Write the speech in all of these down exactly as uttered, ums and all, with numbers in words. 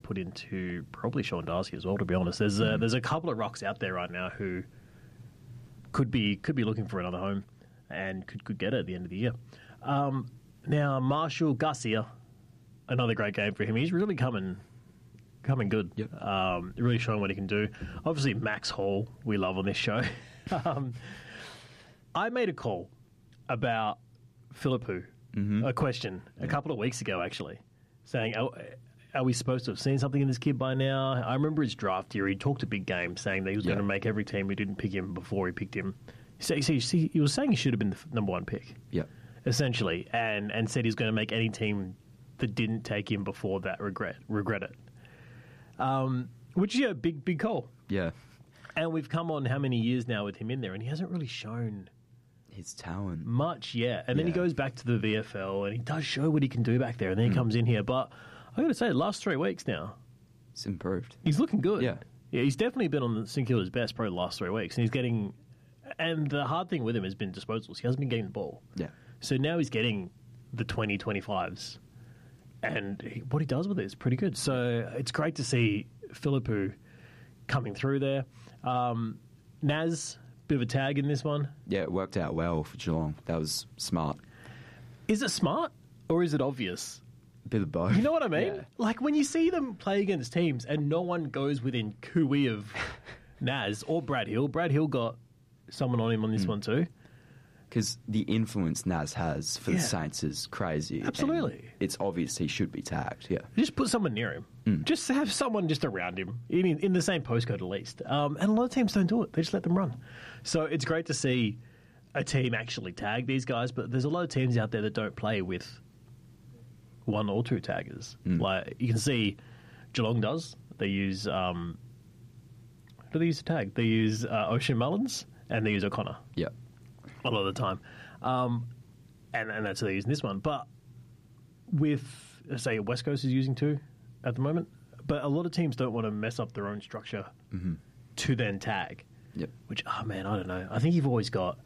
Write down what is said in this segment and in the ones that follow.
put into probably Sean Darcy as well, to be honest. There's a, Mm. there's a couple of rocks out there right now who could be could be looking for another home and could, could get it at the end of the year. Um, now, Marshall Garcia, another great game for him. He's really coming coming good. Yep. Um, really showing what he can do. Obviously, Max Hall, we love on this show. um, I made a call about Philippou, Mm-hmm. a question, a couple of weeks ago, actually, saying, are, are we supposed to have seen something in this kid by now? I remember his draft year. He talked a big game, saying that he was Yeah. going to make every team who didn't pick him before he picked him. So, so, so he was saying he should have been the f- number one pick, Yeah. essentially, and, and said he's going to make any team that didn't take him before that regret regret it. Um, which is yeah, a big, big call. Yeah. And we've come on how many years now with him in there, and he hasn't really shown His talent. much yet. And then he Yeah. goes back to the V F L, and he does show what he can do back there, and then he comes in here. But I got to say, the last three weeks now, It's improved. he's looking good. Yeah. Yeah, he's definitely been on the St Kilda's best probably the last three weeks, and he's getting. And the hard thing with him has been disposals. He hasn't been getting the ball. Yeah. So now he's getting the twenty, twenty-fives. And he, what he does with it is pretty good. So it's great to see Philippou coming through there. Um, Naz, bit of a tag in this one. Yeah, it worked out well for Geelong. That was smart. Is it smart or is it obvious? Bit of both. You know what I mean? Yeah. Like when you see them play against teams and no one goes within cooey of Naz or Brad Hill. Brad Hill got someone on him on this Hmm. one too. Because the influence Naz has for Yeah. the Saints is crazy. Absolutely. And it's obvious he should be tagged. Yeah. Just put someone near him. Mm. Just have someone just around him, in, in the same postcode at least. Um, and a lot of teams don't do it. They just let them run. So it's great to see a team actually tag these guys, but there's a lot of teams out there that don't play with one or two taggers. Mm. Like you can see Geelong does. They use, um, what do they use to tag? They use uh, Ocean Mullins and they use O'Connor Yeah. a lot of the time. Um, and, and that's how they're using this one. But with, say, West Coast is using two at the moment, but a lot of teams don't want to mess up their own structure Mm-hmm. to then tag. Yep. Which, oh man, I don't know. I think you've always got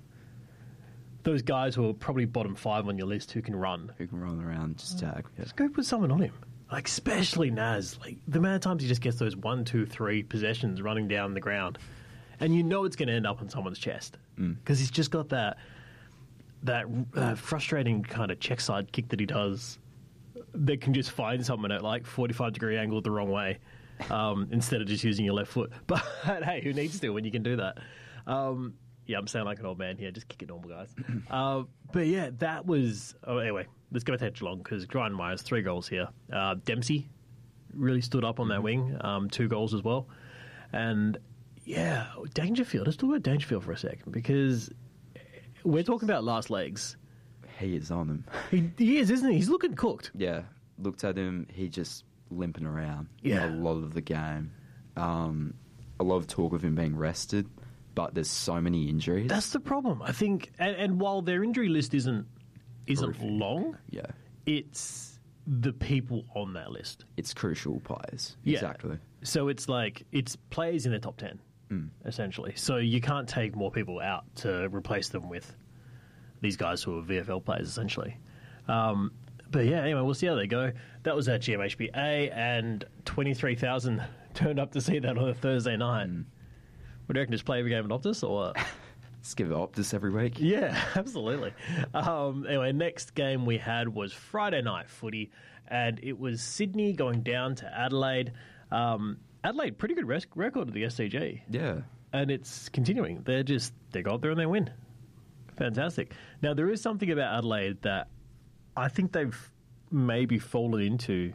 those guys who are probably bottom five on your list who can run. Who can run around, just tag. Yeah. Just go put someone on him. Like, especially Naz. Like, the amount of times he just gets those one, two, three possessions running down the ground. And you know it's going to end up on someone's chest. Mm. Because he's just got that that uh, frustrating kind of check side kick that he does that can just find someone at like forty-five degree angle the wrong way um, instead of just using your left foot. But hey, who needs to when you can do that? Um, yeah, I'm sounding like an old man here. Just kick it normal, guys. uh, but yeah, that was... Oh, anyway, let's go back to Geelong because Brian Myers, three goals here. Uh, Dempsey really stood up on that wing, um, two goals as well. And yeah, Dangerfield. Let's talk about Dangerfield for a second because we're talking about last legs. He is on them. He, he is, isn't he? He's looking cooked. Yeah. Looked at him, he just limping around Yeah. a lot of the game. Um, a lot of talk of him being rested, but there's so many injuries. That's the problem. I think, and, and while their injury list isn't isn't Horrific. long, yeah. it's the people on that list. It's crucial players. Yeah. Exactly. So it's like it's players in their top ten, Mm. essentially. So you can't take more people out to replace them with these guys who are V F L players, essentially. Um, but yeah, anyway, we'll see how they go. That was at G M H B A, and twenty-three thousand turned up to see that on a Thursday night. Mm. Would you reckon just play every game at Optus, or what? Let's give it Optus every week. Yeah, absolutely. Um, anyway, next game we had was Friday night footy, and it was Sydney going down to Adelaide. Um, Adelaide, pretty good res- record of the S C G, Yeah. and it's continuing. They're just, they go up there and they win. Fantastic. Now, there is something about Adelaide that I think they've maybe fallen into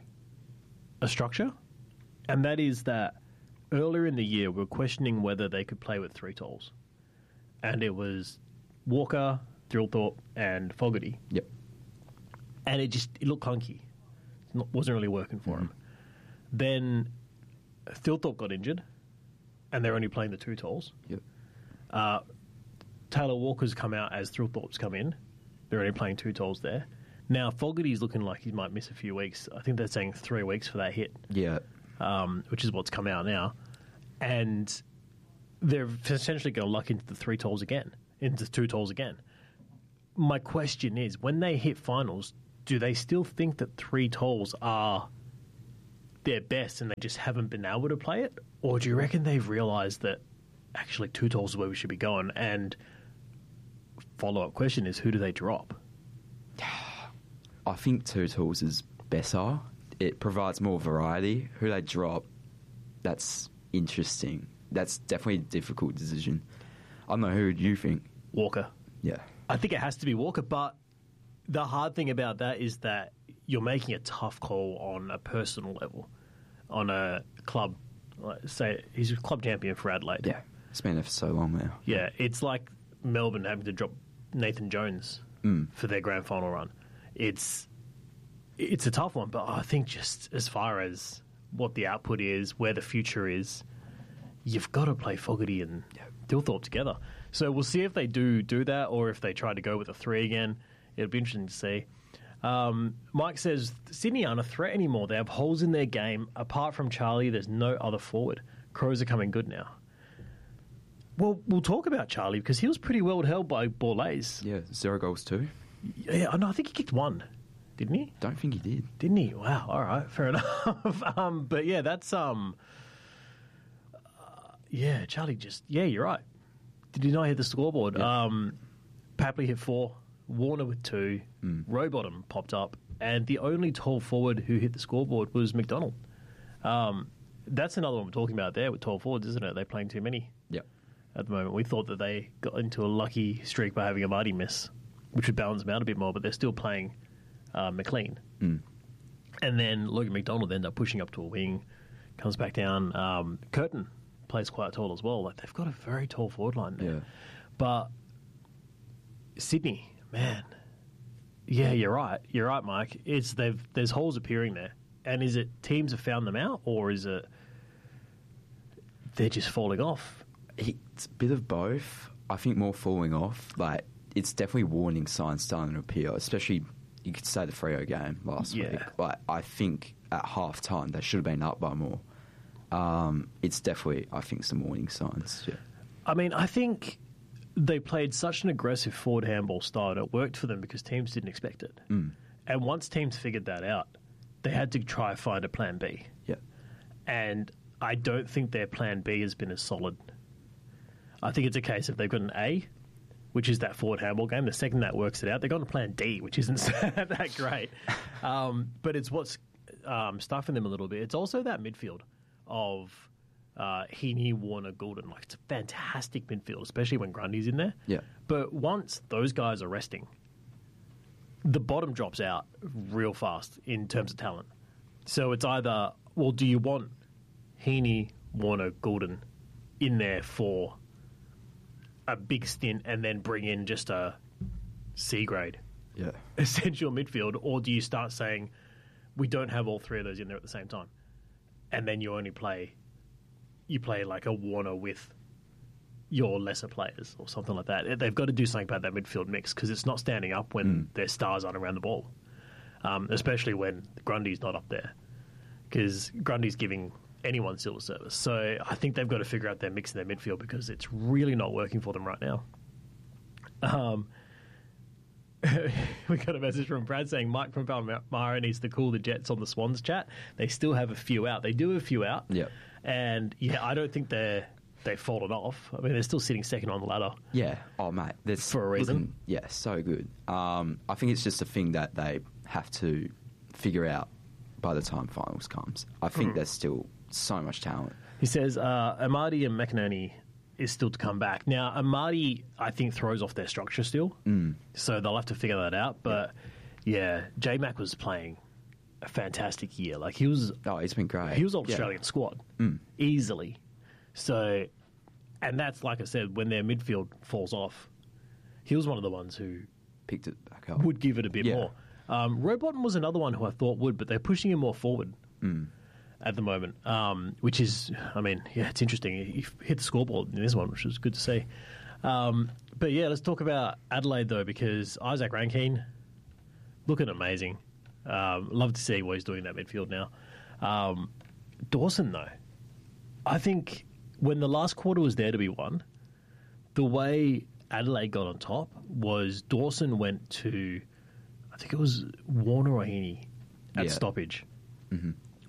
a structure, and that is that earlier in the year we were questioning whether they could play with three tolls. And it was Walker, Thrillthorpe, and Fogarty. Yep. And it just it looked clunky. It not- wasn't really working for him. Then Thrillthorpe got injured, and they're only playing the two tolls. Yep. Taylor Walker's come out as Thrillthorpe's come in. They're only playing two tolls there. Now, Fogarty's looking like he might miss a few weeks. I think they're saying three weeks for that hit, Yeah. um, which is what's come out now. And they're essentially going to luck into the three tolls again, into two tolls again. My question is, when they hit finals, do they still think that three tolls are their best and they just haven't been able to play it? Or do you reckon they've realised that actually two tools is where we should be going? And follow-up question is, who do they drop? I think two tools is better. It provides more variety. Who they drop, that's interesting. That's definitely a difficult decision. I don't know, who do you think? Walker. Yeah. I think it has to be Walker, but the hard thing about that is that you're making a tough call on a personal level, on a club. Like, say he's a club champion for Adelaide. Yeah. It's been there for so long now. Yeah, it's like Melbourne having to drop Nathan Jones Mm. for their grand final run. It's it's a tough one, but I think just as far as what the output is, where the future is, you've got to play Fogarty and Dilthorpe together. So we'll see if they do do that or if they try to go with a three again. It'll be interesting to see. Um, Mike says, Sydney aren't a threat anymore. They have holes in their game. Apart from Charlie, there's no other forward. Crows are coming good now. Well, we'll talk about Charlie because he was pretty well held by Borlase. Yeah, zero goals too. Yeah, I know. I think he kicked one, didn't he? Don't think he did. Didn't he? Wow. All right. Fair enough. um, but yeah, that's um. Uh, yeah, Charlie just yeah. You're right. Did he not hit the scoreboard? Yeah. Um, Papley hit four. Warner with two. Mm. Rowbottom popped up, and the only tall forward who hit the scoreboard was McDonald. Um, that's another one we're talking about there with tall forwards, isn't it? They're playing too many. Yeah. At the moment, we thought that they got into a lucky streak by having a Marty miss, which would balance them out a bit more, but they're still playing uh, McLean. Mm. And then Logan McDonald ended up pushing up to a wing, comes back down. Um, Curtin plays quite tall as well. Like, they've got a very tall forward line there. Yeah. But Sydney, man, yeah, you're right. You're right, Mike. It's they've there's holes appearing there. And is it teams have found them out, or is it they're just falling off? It's a bit of both. I think more falling off. Like, it's definitely warning signs starting to appear, especially, you could say, the Freo game last Yeah. week. Like, I think at half time they should have been up by more. Um, it's definitely, I think, some warning signs. Yeah. I mean, I think they played such an aggressive forward handball style and it worked for them because teams didn't expect it. Mm. And once teams figured that out, they had to try and find a plan B. Yeah. And I don't think their plan B has been as solid. I think it's a case of they've got an A, which is that forward handball game. The second that works it out, they've got a plan D, which isn't that great. Um, but it's what's um, stuffing them a little bit. It's also that midfield of uh, Heaney, Warner, Goulden. Like, it's a fantastic midfield, especially when Grundy's in there. Yeah. But once those guys are resting, the bottom drops out real fast in terms of talent. So it's either, well, do you want Heaney, Warner, Goulden in there for a big stint and then bring in just a C grade Yeah. essential midfield, or do you start saying we don't have all three of those in there at the same time, and then you only play you play like a Warner with your lesser players or something like that? They've got to do something about that midfield mix because it's not standing up when Mm. their stars aren't around the ball, um, especially when Grundy's not up there because Grundy's giving anyone silver service. So I think they've got to figure out their mix in their midfield because it's really not working for them right now. Um, we got a message from Brad saying Mike from Palmyra needs to call the Jets on the Swans chat. They still have a few out. They do have a few out. Yeah. And yeah, I don't think they're they've fallen off. I mean, they're still sitting second on the ladder. Yeah. Oh, mate. That's For a reason. looking- yeah, so good. Um, I think it's just a thing that they have to figure out by the time finals comes. I think Mm. there's still so much talent. He says uh, Amadi and McInerney is still to come back. Now, Amadi, I think, throws off their structure still. Mm. So they'll have to figure that out. But yeah, J-Mac was playing a fantastic year. Like, he was Oh, it's been great. he was all Yeah. Australian squad Mm. easily. So, and that's, like I said, when their midfield falls off, he was one of the ones who Picked it back up. would give it a bit Yeah. more. Um, Rowbottom was another one who I thought would, but they're pushing him more forward Mm. at the moment, um, which is, I mean, yeah, it's interesting. He hit the scoreboard in this one, which was good to see. Um, but yeah, let's talk about Adelaide, though, because Isaac Rankine, looking amazing. Um, love to see what he's doing in that midfield now. Um, Dawson, though, I think when the last quarter was there to be won, the way Adelaide got on top was Dawson went to, I think it was Warner or Heaney at Yeah. stoppage. Mm-hmm.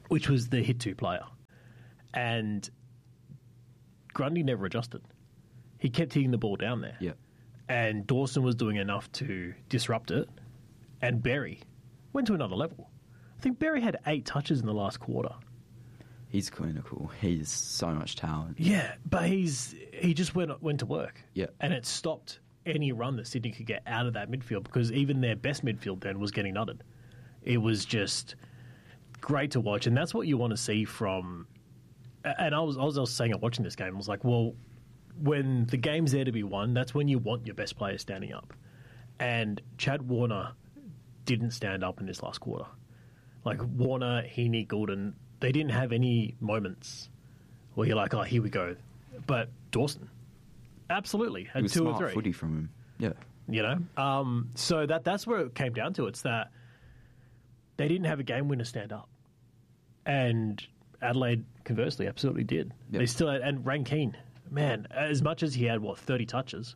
which was the hit two player. And Grundy never adjusted. He kept hitting the ball down there. Yeah. And Dawson was doing enough to disrupt it. And Berry went to another level. I think Berry had eight touches in the last quarter. He's clinical. He's so much talent. Yeah, but he's he just went went to work. Yeah. And it stopped any run that Sydney could get out of that midfield because even their best midfield then was getting nutted. It was just great to watch, and that's what you want to see from. And I was I was, I was saying it watching this game. I was like, well, when the game's there to be won, that's when you want your best players standing up. And Chad Warner didn't stand up in this last quarter. Like Warner, Heaney, Goulden, they didn't have any moments where you're like, oh, here we go. But Dawson, absolutely, had It was two smart or three. footy from him. Yeah. You know, um, so that that's where it came down to. It's that they didn't have a game winner stand up, and Adelaide conversely absolutely did. Yep. They still had, and Rankine, man, as much as he had what thirty touches,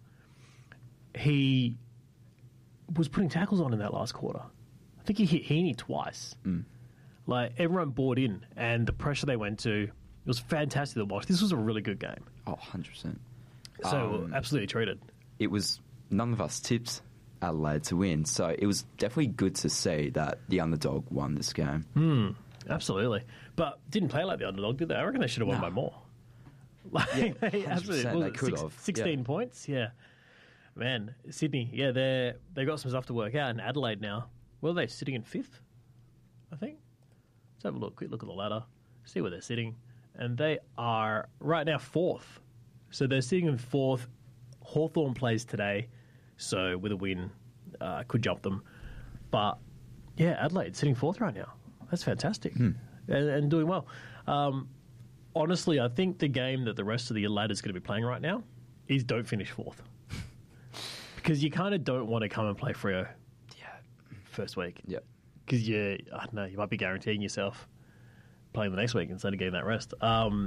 he was putting tackles on in that last quarter. I think he hit Heaney twice. Mm. Like everyone bought in, and the pressure they went to, it was fantastic to watch. This was a really good game. Oh, one hundred percent. So Um, absolutely treated. It was none of us tipped Adelaide to win, so it was definitely good to see that the underdog won this game. Hmm. Absolutely. But didn't play like the underdog, did they? I reckon they should have won No. by more. Like, Yeah, they one hundred percent, absolutely, they was it could six- have, sixteen yeah. points? Yeah. Man, Sydney, yeah, they're, they've got some stuff to work out. And Adelaide now, well, are they sitting in fifth, I think? Let's have a look, quick look at the ladder, see where they're sitting. And they are right now fourth. So they're sitting in fourth. Hawthorn plays today, so with a win, uh, could jump them. But, yeah, Adelaide sitting fourth right now. That's fantastic. Hmm. And, and doing well. Um, honestly, I think the game that the rest of the ladder is going to be playing right now is don't finish fourth. Because you kind of don't want to come and play Freo Yeah. first week. Yeah. Because you, I don't know, you might be guaranteeing yourself playing the next week instead of getting that rest. Um,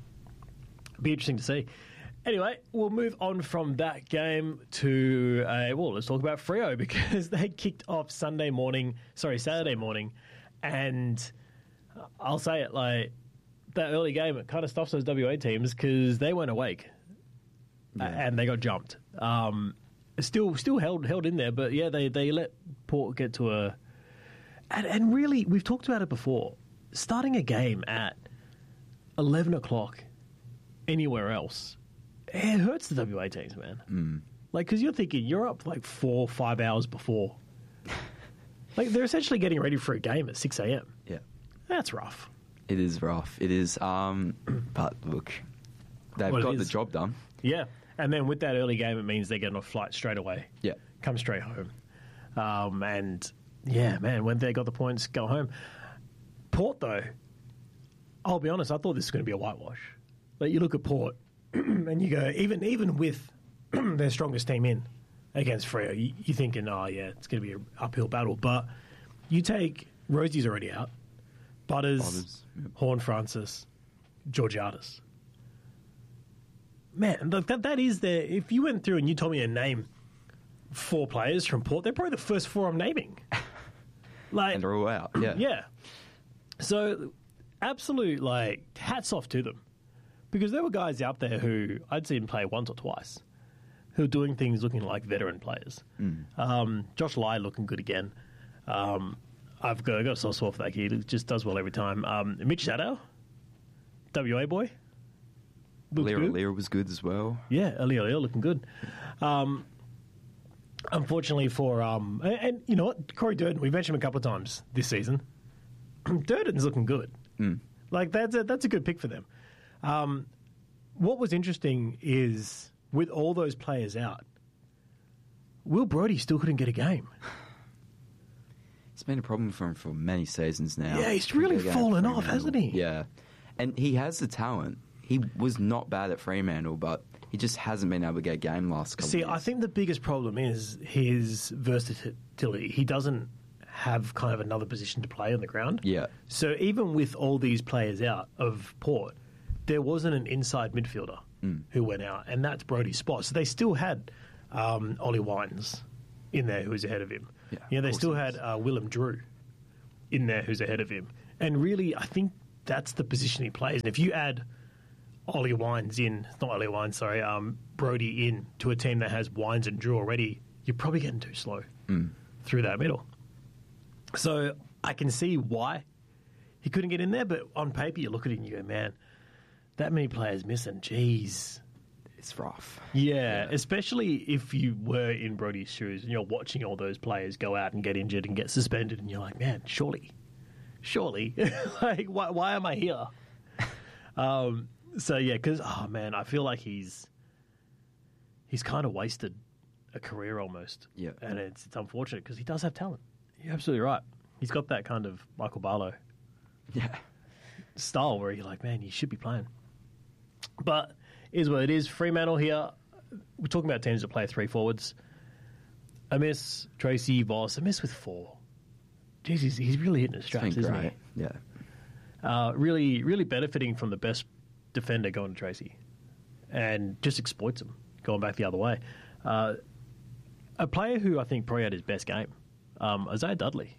be interesting to see. Anyway, we'll move on from that game to, uh, well, let's talk about Freo because they kicked off Sunday morning, sorry, Saturday morning, and I'll say it, like, that early game, it kind of stops those W A teams because they weren't awake Yeah. and they got jumped. Um, still still held held in there, but yeah, they, they let Port get to a... And, and really, we've talked about it before, starting a game at eleven o'clock anywhere else, it hurts the W A teams, man. Mm. Like, because you're thinking, you're up like four, five hours before. Like, they're essentially getting ready for a game at six a.m. Yeah. That's rough. It is rough. It is. Um, but look, they've Well, it got the is. job done. Yeah. And then with that early game, it means they're getting a flight straight away. Yeah. Come straight home. Um, and, yeah, man, when they got the points, go home. Port, though, I'll be honest, I thought this was going to be a whitewash. Like, you look at Port, and you go, even even with their strongest team in against Freo, you, you're thinking, oh, yeah, it's going to be an uphill battle. But you take, Rosie's already out, Butters, Butters, yep. Horn Francis, Georgiadis. Man, that, that that is their... If you went through and you told me a name four players from Port, they're probably the first four I'm naming. Like, And they're all out. Yeah. yeah. So, absolute, like, hats off to them. Because there were guys out there who I'd seen play once or twice who are doing things looking like veteran players. Mm. Um, Josh Lai looking good again. Um, I've got, I've got a soft spot for that kid. He just does well every time. Um, Mitch Shadow, W A boy. Looks Lira good. Lira was good as well. Yeah, Leo Leo looking good. Um, unfortunately for... Um, and, and you know what? Corey Durden, we've mentioned him a couple of times this season. Durden's looking good. Mm. Like, that's a, that's a good pick for them. Um, what was interesting is, with all those players out, Will Brodie still couldn't get a game. It's been a problem for him for many seasons now. Yeah, he's Couldn't really get a game at fallen off, Fremantle. hasn't he? Yeah. And he has the talent. He was not bad at Fremantle, but he just hasn't been able to get a game last couple See, of years. I think the biggest problem is his versatility. He doesn't have kind of another position to play on the ground. Yeah. So even with all these players out of Port, there wasn't an inside midfielder Mm. who went out, and that's Brodie's spot. So they still had um, Ollie Wines in there who was ahead of him. Yeah, you know, they of still course had he uh, Willem Drew in there who's ahead of him. And really, I think that's the position he plays. And if you add Ollie Wines in, not Ollie Wines, sorry, um, Brody in to a team that has Wines and Drew already, you're probably getting too slow Mm. through that middle. So I can see why he couldn't get in there, but on paper you look at it and you go, man, that many players missing, jeez. It's rough. Yeah, Yeah. especially if you were in Brody's shoes and you're watching all those players go out and get injured and get suspended, and you're like, man, surely, surely, like, why, why am I here? um, so yeah, because oh man, I feel like he's he's kind of wasted a career almost. Yeah. and it's it's unfortunate because he does have talent. You're absolutely right. He's got that kind of Michael Barlow Yeah. style where you're like, man, you should be playing. But is what it is. Fremantle here. We're talking about teams that play three forwards. A miss, Tracy, Voss. A miss with four. Jeez, he's, he's really hitting his It's straps, been isn't great. Yeah. he? Uh, really, really benefiting from the best defender going to Tracy, and just exploits him going back the other way. Uh, a player who I think probably had his best game, um, Isaiah Dudley.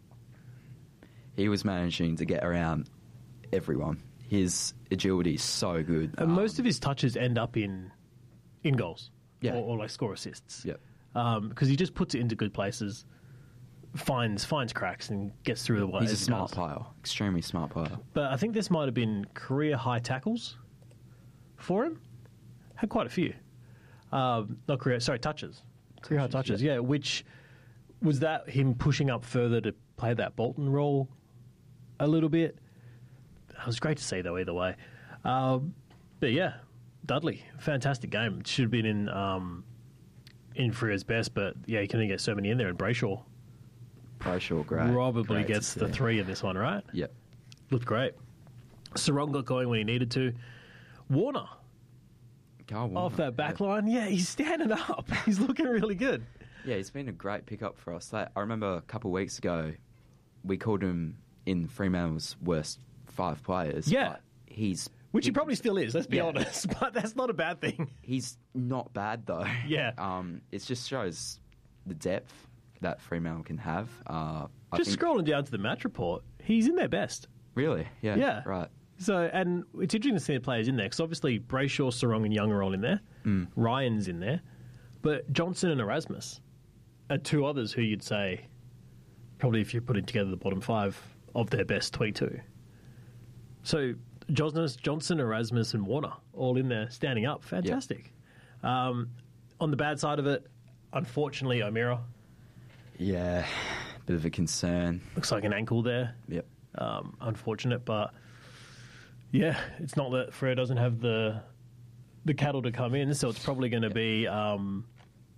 He was managing to get around everyone. His agility is so good. And most of his touches end up in in goals, Yeah. or, or like score assists. Yep. because he just puts it into good places, finds finds cracks and gets through the way. He's a smart player. Extremely smart player. But I think this might have been career high tackles for him. Had quite a few. Um, not career, sorry, touches. Career high touches, yeah. Which was that him pushing up further to play that Bolton role a little bit. It was great to see though. Either way, um, but yeah, Dudley, fantastic game. Should have been in um, in Freer's best, but yeah, he can only get so many in there. And Brayshaw Brayshaw, great. probably Great to gets the see. three in this one, right? Yep. Looked great. Sarong got going when he needed to. Warner Carl Warner, off that yeah. back line, yeah, he's standing up. He's looking really good. Yeah, he's been a great pickup for us. Like, I remember a couple of weeks ago, we called him in Fremantle's worst five players. Yeah. but he's Which he probably still is, let's be Yeah. honest. But that's not a bad thing. he's not bad though. Yeah. um, it just shows the depth that Fremantle can have. Uh, I Just think, scrolling down to the match report, he's in their best. really, yeah, Yeah. right. So, and it's interesting to see the players in there because obviously Brayshaw, Sarong, and Young are all in there. Mm. Ryan's in there. But Johnson and Erasmus are two others who you'd say, probably if you're putting together the bottom five of their best twenty-two. So, Johnson, Johnson, Erasmus, and Warner all in there standing up. Fantastic. Um, on the bad side of it, unfortunately, O'Meara Yeah, bit of a concern. looks like an ankle there. Yep. Um, unfortunate, but yeah, it's not that Freo doesn't have the the cattle to come in, so it's probably going to be um,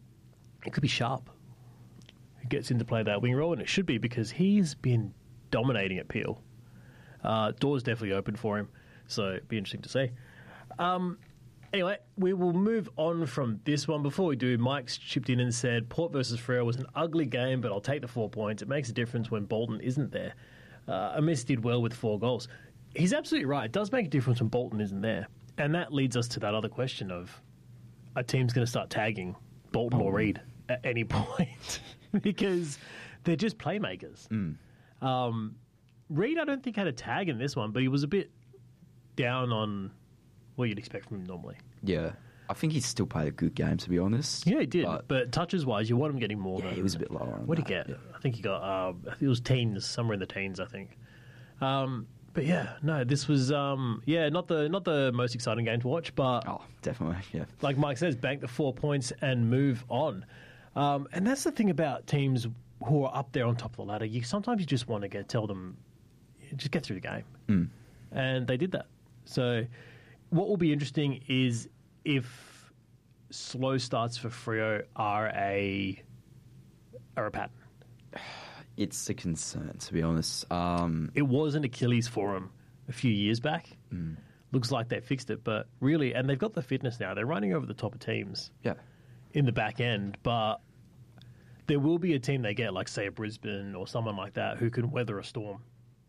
it could be Sharp who gets into play that wing role, and it should be because he's been dominating at Peel. Uh, doors definitely open for him, so it'd be interesting to see. Um, anyway, we will move on from this one. Before we do, Mike's chipped in and said Port versus Freo was an ugly game, but I'll take the four points. It makes a difference when Bolton isn't there. Uh, Amiss did well with four goals. He's absolutely right. It does make a difference when Bolton isn't there. And that leads us to that other question of, a team's going to start tagging Bolton or Reed at any point because they're just playmakers. Um, Reed, I don't think had a tag in this one, but he was a bit down on what you'd expect from him normally. Yeah, I think he's still played a good game, to be honest. Yeah, he did. But, But, touches-wise, you want him getting more yeah, than... he was a bit lower. On What did he that, get? yeah. I think he got, uh, I think it was teens, somewhere in the teens, I think. Um, but yeah, no, this was, um, yeah, not the not the most exciting game to watch, but Oh, definitely, yeah. like Mike says, bank the four points and move on. Um, and that's the thing about teams who are up there on top of the ladder. You sometimes you just want to get tell them, just get through the game, Mm. and they did that. So, what will be interesting is if slow starts for Freo are a are a pattern. It's a concern, to be honest. Um, It was an Achilles for them a few years back. Mm. Looks like they fixed it, but really, and they've got the fitness now. They're running over the top of teams yeah, in the back end, but there will be a team they get, like say a Brisbane or someone like that, who can weather a storm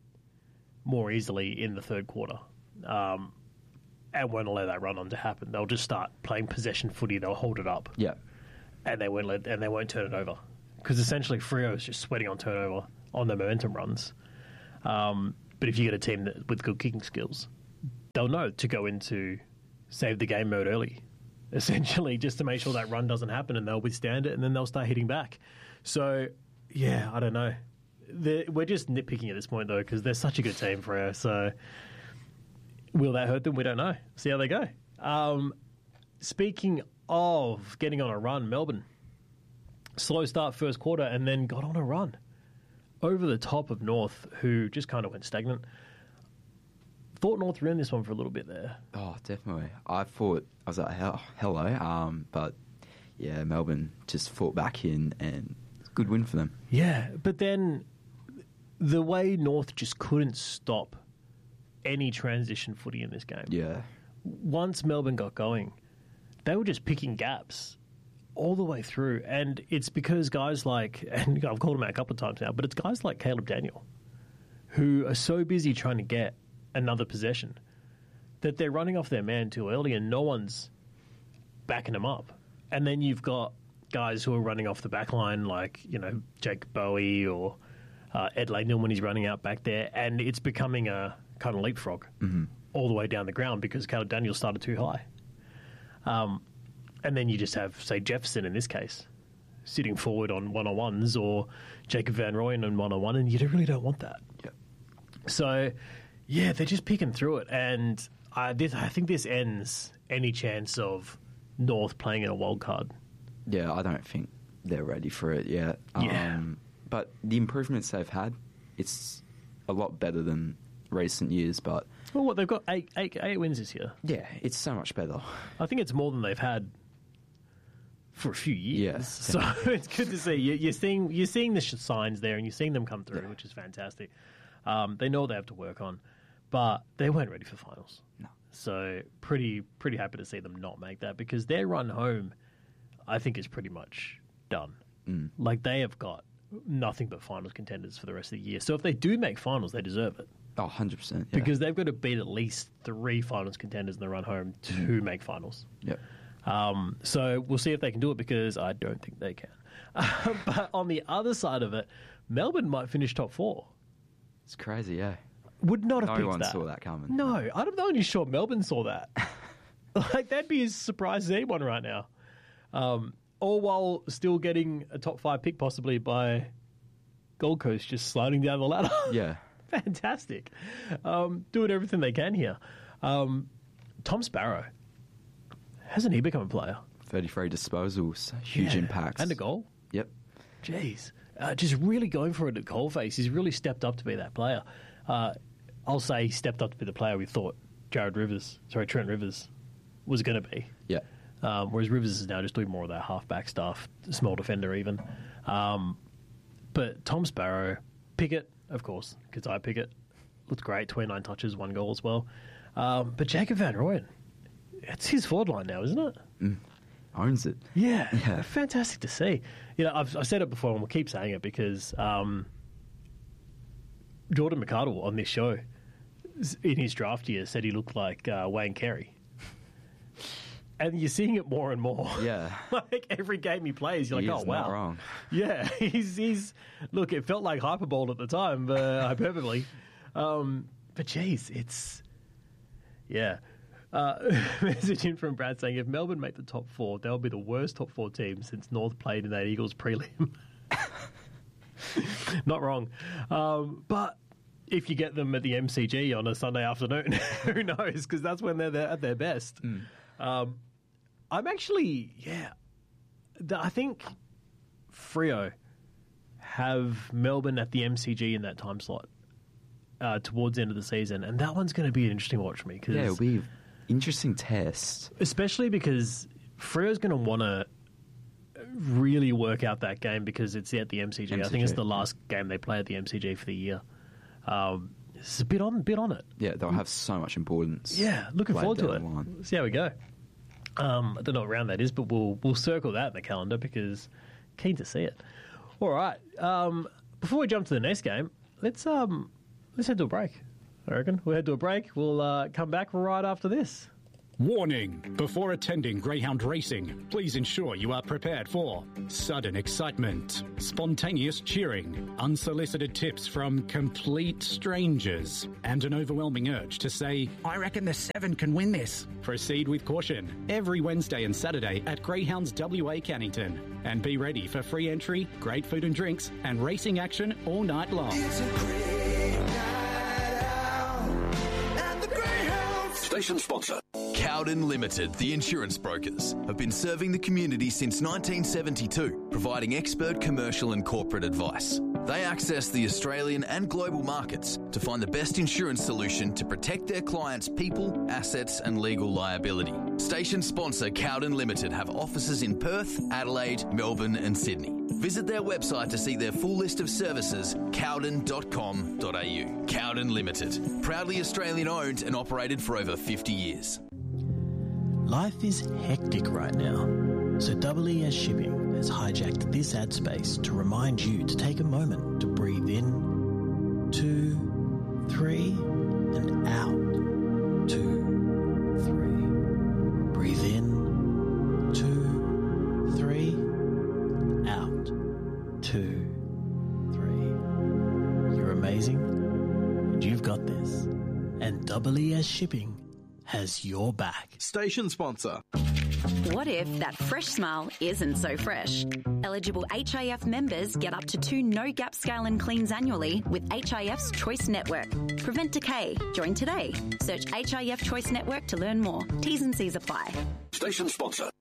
more easily in the third quarter, um, and won't allow that run on to happen. They'll just start playing possession footy. They'll hold it up, yeah. and they won't let, and they won't turn it over because essentially Freo is just sweating on turnover on the momentum runs. Um, But if you get a team that, with good kicking skills, they'll know to go into save the game mode early, essentially, just to make sure that run doesn't happen, and they'll withstand it, and then they'll start hitting back. So, yeah, I don't know. They're, we're just nitpicking at this point, though, because they're such a good team for us. So, will that hurt them? We don't know. See how they go. Um, speaking of getting on a run, Melbourne. Slow start first quarter and then got on a run over the top of North, who just kind of went stagnant. Thought North were in this one for a little bit there. Oh, definitely. I thought, I was like, Hell, hello. Um, but, yeah, Melbourne just fought back in, and it's a good win for them. Yeah, but then the way North just couldn't stop any transition footy in this game. Yeah. Once Melbourne got going, they were just picking gaps all the way through. And it's because guys like, and I've called him out a couple of times now, but it's guys like Caleb Daniel who are so busy trying to get another possession that they're running off their man too early and no one's backing them up. And then you've got guys who are running off the back line like, you know, Jake Bowie or uh, Ed Langdon when he's running out back there. And it's becoming a kind of leapfrog mm-hmm. all the way down the ground because Caleb Daniel started too high. Um, and then you just have, say, Jefferson in this case, sitting forward on one-on-ones or Jacob Van Rooyen on one-on-one, and you really don't want that. Yep. So, yeah, they're just picking through it. And I, this, I think this ends any chance of North playing in a wild card. Yeah, I don't think they're ready for it yet. Yeah. Um, but the improvements they've had, it's a lot better than recent years, but... Well, what, they've got eight, eight, eight wins this year. Yeah, it's so much better. I think it's more than they've had for a few years. Yeah, so it's good to see. You, you're seeing you're seeing the signs there, and you're seeing them come through, yeah. which is fantastic. Um, they know what they have to work on, but they weren't ready for finals. No. So pretty pretty happy to see them not make that because their run home, I think, is pretty much done. Mm. Like they have got nothing but finals contenders for the rest of the year. So if they do make finals, they deserve it. Oh, one hundred percent. Yeah. Because they've got to beat at least three finals contenders in the run home to mm. make finals. Yep. Um, so we'll see if they can do it because I don't think they can. Uh, but on the other side of it, Melbourne might finish top four. It's crazy, yeah. Would not have no picked one that. saw that coming. No, I'm not only sure Melbourne saw that. Like that'd be as surprised as anyone right now. Um, all while still getting a top five pick possibly by Gold Coast just sliding down the ladder. Yeah. Fantastic. Um, doing everything they can here. Um, Tom Sparrow. Hasn't he become a player? thirty-three disposals. Huge yeah. impacts. And a goal. Yep. Jeez. Uh, just really going for it at coalface. He's really stepped up to be that player. Uh, I'll say he stepped up to be the player we thought Jared Rivers, sorry, Trent Rivers was going to be. Yeah. Um, whereas Rivers is now just doing more of that halfback stuff, small defender even. Um, but Tom Sparrow, Pickett, of course, because I Pickett, looked great, twenty-nine touches, one goal as well. Um, but Jacob Van Rooyen, it's his forward line now, isn't it? Mm. Owns it. Yeah. yeah. Fantastic to see. You know, I've, I've said it before and we'll keep saying it because um, Jordan McArdle on this show in his draft year said he looked like uh, Wayne Carey. And you're seeing it more and more. Yeah. Like every game he plays, you're he like, is oh, wow. Not wrong. Yeah. He's, he's, look, it felt like hyperbole at the time, but uh, hyperbole. Um, but geez, it's, yeah. Uh, message in from Brad saying, if Melbourne make the top four, they'll be the worst top four team since North played in that Eagles prelim. Not wrong. Um, but if you get them at the M C G on a Sunday afternoon, who knows? Because that's when they're, they're at their best. Mm. Um, I'm actually, yeah, the, I think Freo have Melbourne at the M C G in that time slot uh, towards the end of the season. And that one's going to be an interesting watch for me. Cause yeah, it'll be an interesting test. Especially because Freo's going to want to really work out that game because it's at the M C G. M C G. I think it's the last game they play at the M C G for the year. Um, it's a bit on, bit on it. Yeah, they'll have so much importance. Yeah, looking forward to it. See how we go. Um, I don't know what round that is, but we'll we'll circle that in the calendar because keen to see it. All right. Um, before we jump to the next game, let's um let's head to a break. I reckon we'll head to a break. We'll uh, come back right after this. Warning! Before attending greyhound racing, please ensure you are prepared for sudden excitement, spontaneous cheering, unsolicited tips from complete strangers, and an overwhelming urge to say, "I reckon the seven can win this." Proceed with caution every Wednesday and Saturday at Greyhounds W A Cannington. And be ready for free entry, great food and drinks, and racing action all night long. It's a great night out at the Greyhounds. Station sponsor. Cowden Limited, the insurance brokers, have been serving the community since nineteen seventy-two, providing expert commercial and corporate advice. They access the Australian and global markets to find the best insurance solution to protect their clients' people, assets and legal liability. Station sponsor Cowden Limited have offices in Perth, Adelaide, Melbourne and Sydney. Visit their website to see their full list of services, cowden dot com dot a u. Cowden Limited, proudly Australian owned and operated for over fifty years. Life is hectic right now, so E E S Shipping has hijacked this ad space to remind you to take a moment to breathe in, two, three, and out, two, three. Breathe in, two, three, out, two, three. You're amazing, and you've got this. And E E S Shipping has your back. Station sponsor. What if that fresh smile isn't so fresh? Eligible H I F members get up to two no-gap scale and cleans annually with H I F's Choice Network. Prevent decay. Join today. Search H I F Choice Network to learn more. T's and C's apply. Station sponsor.